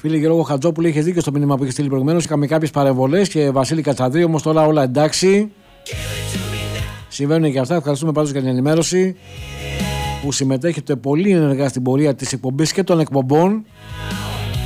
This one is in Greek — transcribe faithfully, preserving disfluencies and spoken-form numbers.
Φίλε Γιώργο Χατζόπουλε, είχε δίκιο στο μήνυμα που είχε στείλει προηγουμένως. Είχαμε κάποιες παρεμβολές και Βασίλη Κατσαδρή, όμως τώρα όλα εντάξει. Συμβαίνουν και αυτά. Ευχαριστούμε πάντως για την ενημέρωση που συμμετέχετε πολύ ενεργά στην πορεία της εκπομπής και των εκπομπών.